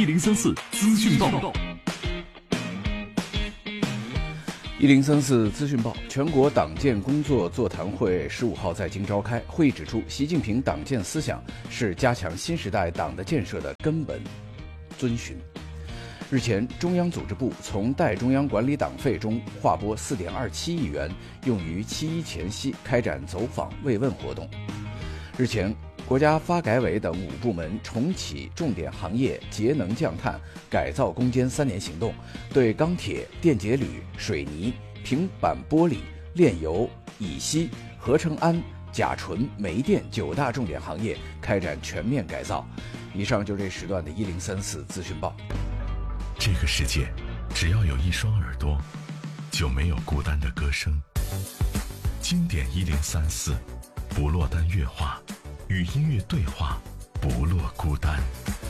1034资讯报 1034资讯报，全国党建工作座谈会15号在京召开。会议指出，习近平党建思想是加强新时代党的建设的根本遵循。日前，中央组织部从代中央管理党费中划拨4.27亿元，用于7·1前夕开展走访慰问活动。日前，国家发改委等5部门重启重点行业节能降碳改造攻坚3年行动，对钢铁、电解铝、水泥、平板玻璃、炼油、乙烯、合成氨、甲醇、煤电9大重点行业开展全面改造。以上就这时段的1034资讯报。 这个世界，只要有一双耳朵，就没有孤单的歌声。经典1034，不落单乐话，与音乐对话，不落孤单。